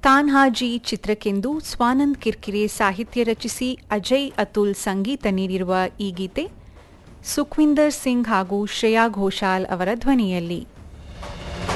ತಾನ್ಹಾಜಿ ಚಿತ್ರಕ್ಕೆಂದು ಸ್ವಾನಂದ್ ಕಿರ್ಕಿರೆ ಸಾಹಿತ್ಯ ರಚಿಸಿ ಅಜಯ್ ಅತುಲ್ ಸಂಗೀತ ನೀಡಿರುವ ಈ ಗೀತೆ ಸುಖ್ವಿಂದರ್ ಸಿಂಗ್ ಹಾಗೂ ಶ್ರೇಯಾ ಘೋಷಾಲ್ ಅವರ ಧ್ವನಿಯಲ್ಲಿ.